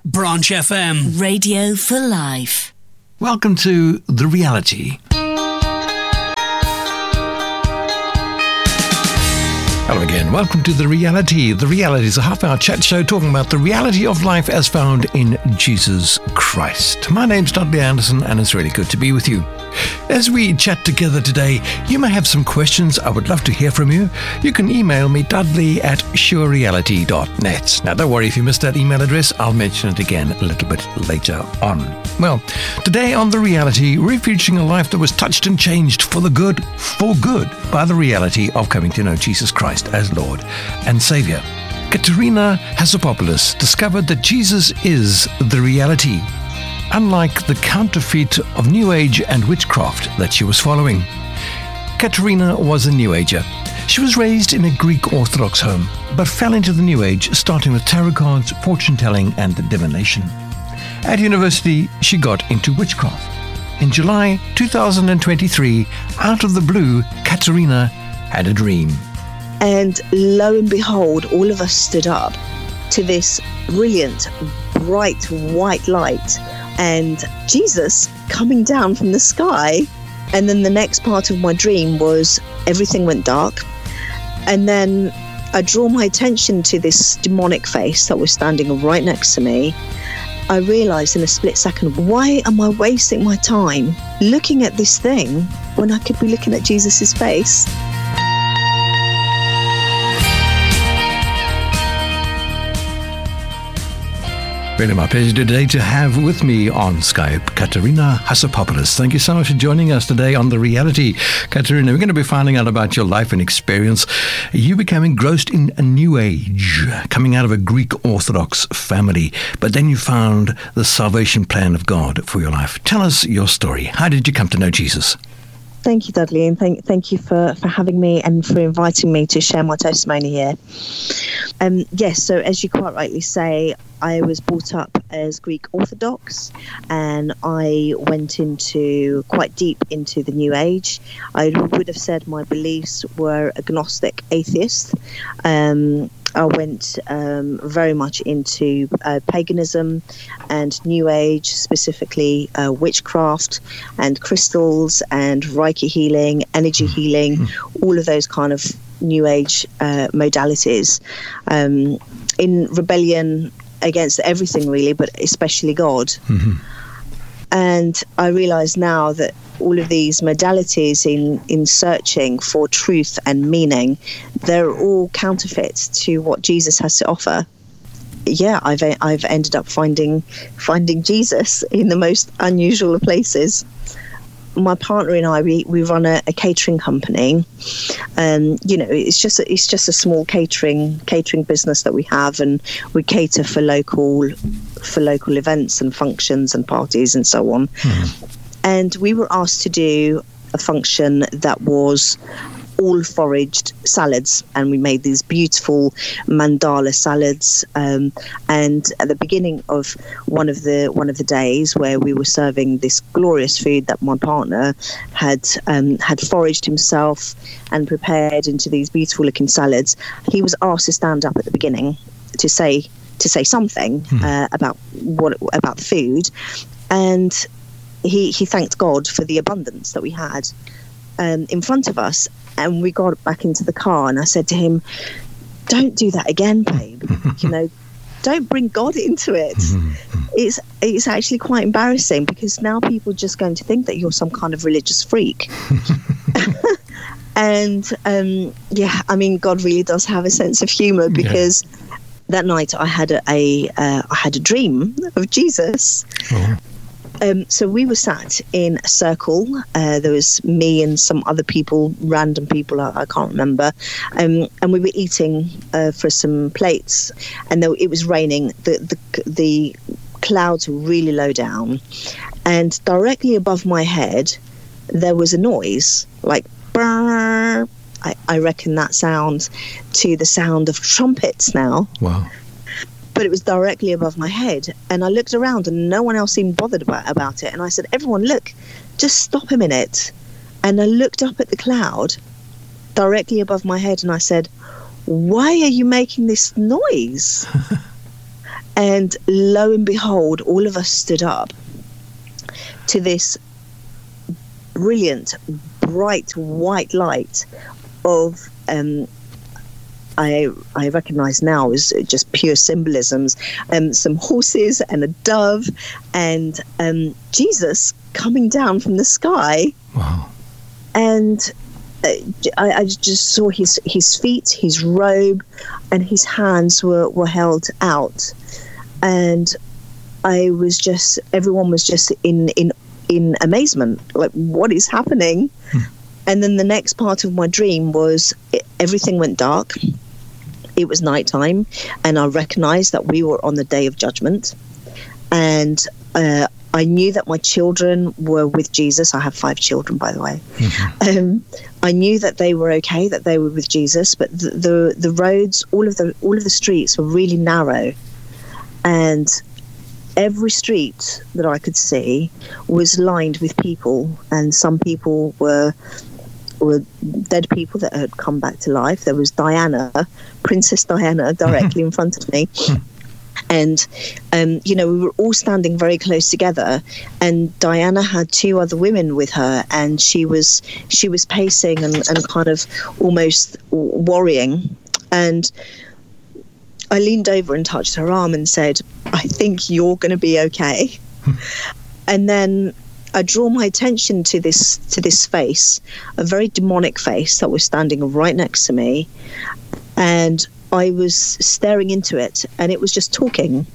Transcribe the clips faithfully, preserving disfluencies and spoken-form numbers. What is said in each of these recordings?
Branch F M. Radio for life. Welcome to The Reality. Hello again. Welcome to The Reality. The Reality is a half-hour chat show talking about the reality of life as found in Jesus Christ. My name's Dudley Anderson, and it's really good to be with you. As we chat together today, you may have some questions. I would love to hear from you. You can email me, dudley at surereality dot net. Now, don't worry if you missed that email address. I'll mention it again a little bit later on. Well, today on The Reality, we're featuring a life that was touched and changed for the good, for good, by the reality of coming to know Jesus Christ as Lord and Savior. Katerina Hasapopoulos discovered that Jesus is the reality, unlike the counterfeit of New Age and witchcraft that she was following. Katerina was a New Ager. She was raised in a Greek Orthodox home, but fell into the New Age, starting with tarot cards, fortune-telling, and divination. At university, she got into witchcraft. In July two thousand twenty-three, out of the blue, Katerina had a dream. And lo and behold, all of us stood up to this brilliant, bright white light and Jesus coming down from the sky. And then the next part of my dream was everything went dark. And then I draw my attention to this demonic face that was standing right next to me. I realised in a split second, why am I wasting my time looking at this thing when I could be looking at Jesus's face? Really my pleasure today to have with me on Skype Katerina Hasapopoulos. Thank you so much for joining us today on The Reality. Katerina, we're going to be finding out about your life and experience. You became engrossed in a New Age, coming out of a Greek Orthodox family, but then you found the salvation plan of God for your life. Tell us your story. How did you come to know Jesus? Thank you, Dudley, and thank thank you for, for having me and for inviting me to share my testimony here. Um, yes, so as you quite rightly say, I was brought up as Greek Orthodox, and I went into quite deep into the New Age. I would have said my beliefs were agnostic atheist. Um, I went um, very much into uh, paganism and New Age, specifically uh, witchcraft and crystals and Reiki healing, energy healing, all of those kind of New Age uh, modalities, um, in rebellion against everything really, but especially God. Mm-hmm. And I realize now that all of these modalities in, in searching for truth and meaning, they're all counterfeits to what Jesus has to offer. Yeah, I've I've ended up finding finding Jesus in the most unusual of places. My partner and I, we, we run a, a catering company. Um, you know, it's just a, it's just a small catering catering business that we have, and we cater for local for local events and functions and parties and so on. Mm. And we were asked to do a function that was all foraged salads, and we made these beautiful mandala salads. Um, and at the beginning of one of the one of the days, where we were serving this glorious food that my partner had um, had foraged himself and prepared into these beautiful looking salads, he was asked to stand up at the beginning to say to say something mm. uh, about what about the food, and he he thanked God for the abundance that we had um, in front of us. And we got back into the car, and I said to him, "Don't do that again, babe. You know, don't bring God into it. It's it's actually quite embarrassing, because now people are just going to think that you're some kind of religious freak." And um, yeah, I mean, God really does have a sense of humor, because yeah. that night I had a, a uh, I had a dream of Jesus. Oh. Um, so we were sat in a circle. Uh, there was me and some other people, random people, I, I can't remember. Um, and we were eating uh, for some plates. And though it was raining, the, the the clouds were really low down. And directly above my head, there was a noise, like, brrr. I, I reckon that sounds to the sound of trumpets now. Wow. But it was directly above my head, and I looked around and no one else seemed bothered about, about it. And I said, "Everyone, look, just stop a minute." And I looked up at the cloud directly above my head, and I said, "Why are you making this noise?" And lo and behold, all of us stood up to this brilliant, bright white light of, um, I I recognise now as just pure symbolisms, um, some horses and a dove, and um, Jesus coming down from the sky. Wow. And uh, I, I just saw his, his feet, his robe, and his hands were, were held out. And I was just, everyone was just in, in, in amazement, like, what is happening? Hmm. And then the next part of my dream was it, everything went dark. It was nighttime, and I recognized that we were on the day of judgment. And uh, I knew that my children were with Jesus. I have five children, by the way. Mm-hmm. Um, I knew that they were okay, that they were with Jesus, but the, the the roads, all of the all of the streets were really narrow, and every street that I could see was lined with people, and some people were were dead people that had come back to life. There was Diana, Princess Diana, directly in front of me. And, um, you know, we were all standing very close together, and Diana had two other women with her, and she was she was pacing and, and kind of almost worrying. And I leaned over and touched her arm and said, I think you're going to be okay. And then I draw my attention to this to this face, a very demonic face that was standing right next to me, and I was staring into it, and it was just talking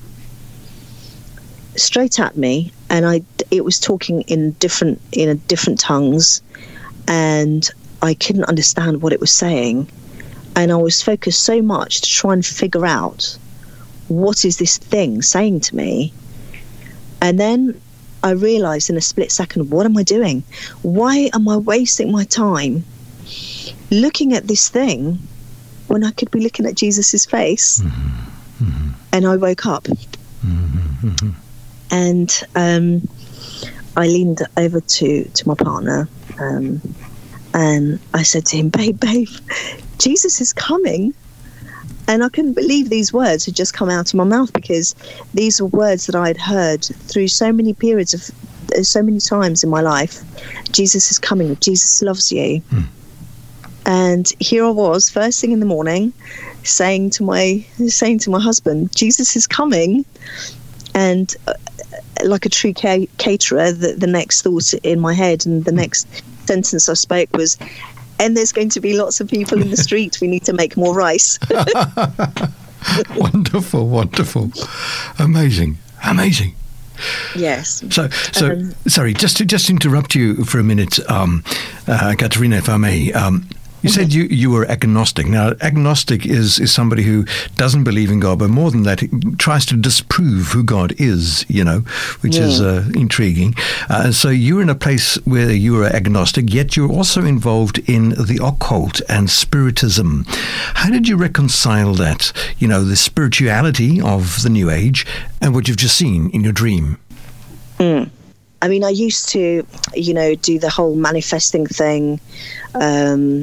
straight at me, and I it was talking in different in a different tongues, and I couldn't understand what it was saying, and I was focused so much to try and figure out what is this thing saying to me. And then I realized in a split second, what am I doing? Why am I wasting my time looking at this thing when I could be looking at Jesus's face? Mm-hmm. Mm-hmm. And I woke up. Mm-hmm. And um, I leaned over to, to my partner, um, and I said to him, babe, babe, Jesus is coming. And I couldn't believe these words had just come out of my mouth, because these were words that I had heard through so many periods of, so many times in my life. Jesus is coming. Jesus loves you. Mm. And here I was, first thing in the morning, saying to my saying to my husband, Jesus is coming. And uh, like a true ca- caterer, the, the next thought in my head and the next sentence I spoke was, and there's going to be lots of people in the street. We need to make more rice. Wonderful, wonderful. Amazing, amazing. Yes. So, so um, sorry, just to just interrupt you for a minute, um, uh, Katerina, if I may. Um, You okay. said you, you were agnostic. Now, agnostic is, is somebody who doesn't believe in God, but more than that, tries to disprove who God is, you know, which yeah. is uh, intriguing. Uh, so you're in a place where you are agnostic, yet you're also involved in the occult and spiritism. How did you reconcile that, you know, the spirituality of the New Age and what you've just seen in your dream? Mm. I mean, I used to, you know, do the whole manifesting thing, um,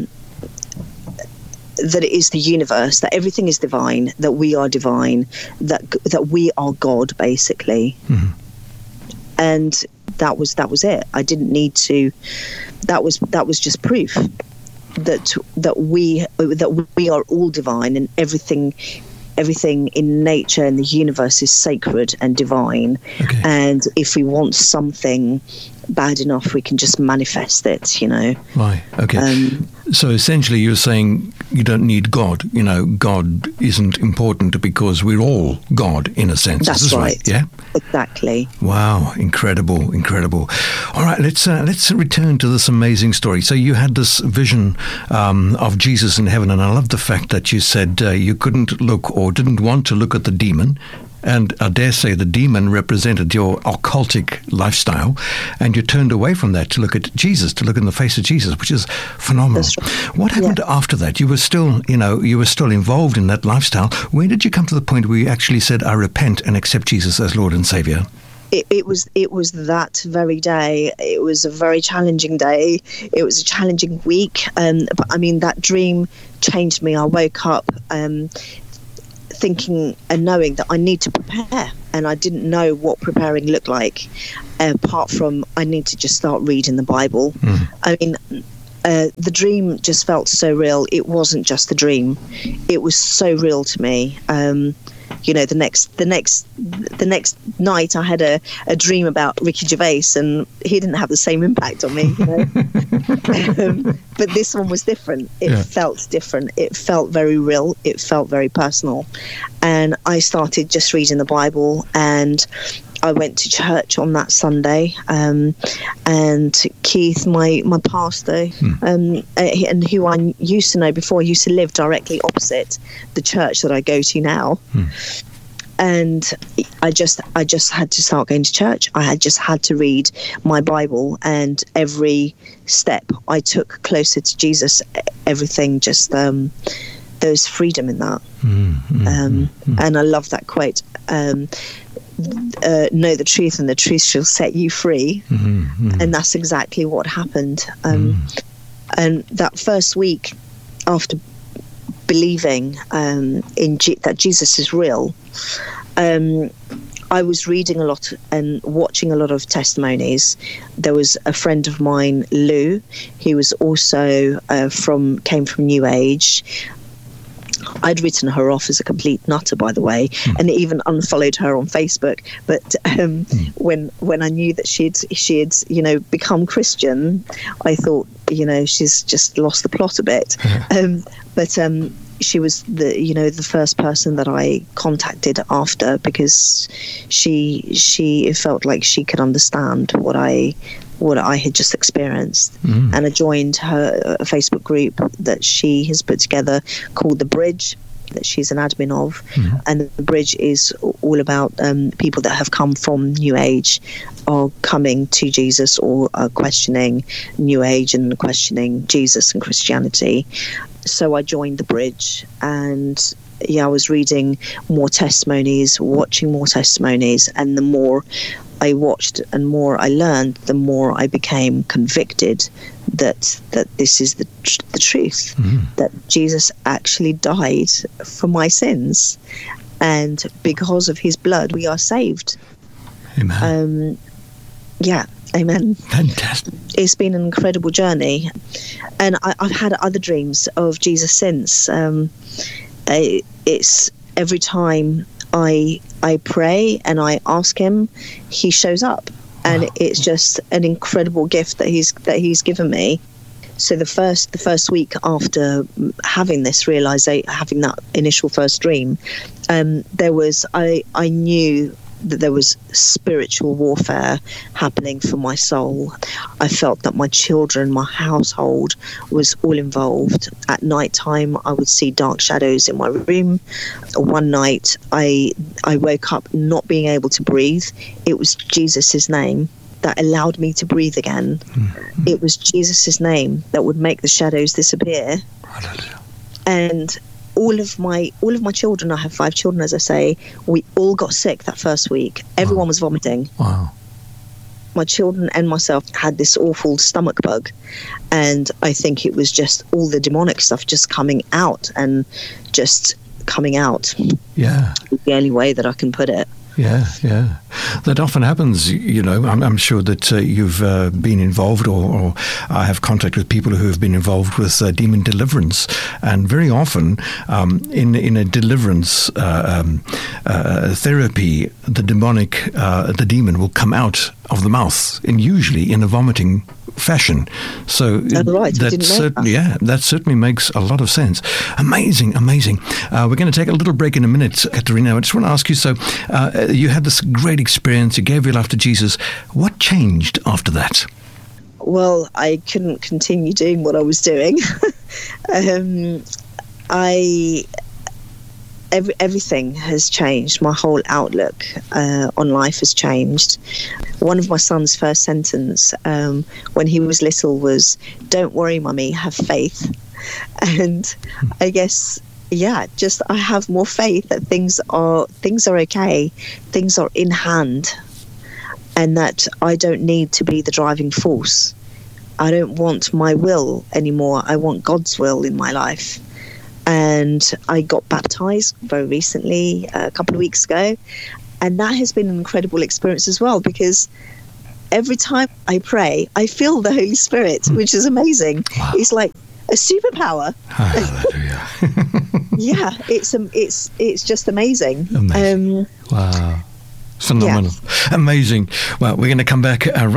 that it is the universe, that everything is divine, that we are divine, that that we are God, basically. Mm-hmm. And that was that was it. I didn't need to. That was that was just proof that that we that we are all divine, and everything. Everything in nature and the universe is sacred and divine. Okay. And if we want something bad enough, we can just manifest it, you know. Right, okay. Um, so essentially you're saying you don't need God. You know, God isn't important because we're all God in a sense. That's Is this right. right. Yeah? Exactly. Wow, incredible, incredible. All right, let's uh, let's return to this amazing story. So you had this vision um, of Jesus in heaven, and I love the fact that you said uh, you couldn't look or didn't want to look at the demon. And I dare say the demon represented your occultic lifestyle, and you turned away from that to look at Jesus, to look in the face of Jesus, which is phenomenal. Right. What happened yeah. after that? You were still, you know, you were still involved in that lifestyle. When did you come to the point where you actually said, I repent and accept Jesus as Lord and Savior? It, it was it was that very day. It was a very challenging day. It was a challenging week. Um, but I mean, that dream changed me. I woke up um, thinking and knowing that I need to prepare, and I didn't know what preparing looked like, uh, apart from I need to just start reading the Bible. Mm. I mean, uh, the dream just felt so real. It wasn't just a dream; it was so real to me. Um, you know, the next, the next, the next night, I had a, a dream about Ricky Gervais, and he didn't have the same impact on me. You know? um, but this one was different. It yeah. felt different. It felt very real. It felt very personal. And I started just reading the Bible, and I went to church on that Sunday, um, and Keith, my, my pastor, hmm. um, and who I used to know before, I used to live directly opposite the church that I go to now. Hmm. And I just I just had to start going to church. I had just had to read my Bible, and every step I took closer to Jesus, everything just, um, there's freedom in that. Mm-hmm. Um, mm-hmm. And I love that quote. Um, Uh, know the truth, and the truth shall set you free. Mm-hmm, mm-hmm. And that's exactly what happened. Um, mm. And that first week after believing um, in G- that Jesus is real, um, I was reading a lot and watching a lot of testimonies. There was a friend of mine, Lou, he was also uh, from came from New Age. I'd written her off as a complete nutter, by the way, mm. and even unfollowed her on Facebook. But um, mm. when when I knew that she'd she'd you know become Christian, I thought, you know, she's just lost the plot a bit. um, but um, she was the you know the first person that I contacted after, because she she felt like she could understand what I. what I had just experienced. Mm. And I joined her a Facebook group that she has put together called The Bridge, that she's an admin of. Mm. And The Bridge is all about um, people that have come from New Age, are coming to Jesus, or are questioning New Age and questioning Jesus and Christianity. So I joined The Bridge, and yeah, I was reading more testimonies, watching more testimonies, and the more I watched and more I learned, the more I became convicted that that this is the the truth, mm-hmm. that Jesus actually died for my sins, and because of his blood we are saved. Amen. Um, yeah, amen. Fantastic. It's been an incredible journey, and I, I've had other dreams of Jesus since. Um, I, it's every time I I pray and I ask him, he shows up, and wow. it's just an incredible gift that he's that he's given me. So the first the first week after having this realization, having that initial first dream, um, there was I I knew that there was spiritual warfare happening for my soul. I felt that my children, my household was all involved. At night time, I would see dark shadows in my room. One night, I I woke up not being able to breathe. It was Jesus' name that allowed me to breathe again. Mm-hmm. It was Jesus' name that would make the shadows disappear. Hallelujah. And all of my all of my children, I have five children, as I say, we all got sick that first week. Everyone wow. was vomiting. Wow. My children and myself had this awful stomach bug, and I think it was just all the demonic stuff just coming out and just coming out. Yeah. It's the only way that I can put it. Yeah, yeah. That often happens, you know. I'm, I'm sure that uh, you've uh, been involved, or, or I have contact with people who have been involved with uh, demon deliverance. And very often um, in, in a deliverance uh, um, uh, therapy, the demonic, uh, the demon will come out of the mouth, and usually in a vomiting fashion. So That's right. that certainly, that. yeah, that certainly makes a lot of sense. Amazing, amazing. Uh, we're going to take a little break in a minute, Katerina. I just want to ask you, so uh, you had this great experience, you gave your life to Jesus. What changed after that? Well, I couldn't continue doing what I was doing. um, I... Every, everything has changed. My whole outlook uh, on life has changed. One of my son's first sentence um, when he was little was, "Don't worry, mummy, have faith." And I guess, yeah, just I have more faith that things are things are okay, things are in hand, and that I don't need to be the driving force. I don't want my will anymore. I want God's will in my life. and I got baptized very recently, uh, a couple of weeks ago, and that has been an incredible experience as well, because every time I pray, I feel the Holy Spirit, mm. which is amazing. Wow. It's like a superpower. Hallelujah. Yeah, it's um, it's it's just amazing. Amazing. Um, wow. Phenomenal. Yeah. Amazing. Well, we're going to come back uh, right